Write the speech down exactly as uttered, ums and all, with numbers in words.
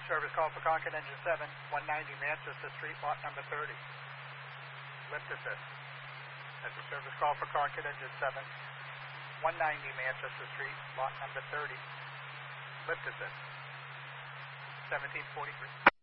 service call for Concord Engine seven, one ninety Manchester Street, lot number thirty. Lift assist. That's a service call for Concord Engine seven, one ninety Manchester Street, lot number thirty. Lift assist. seventeen forty-three.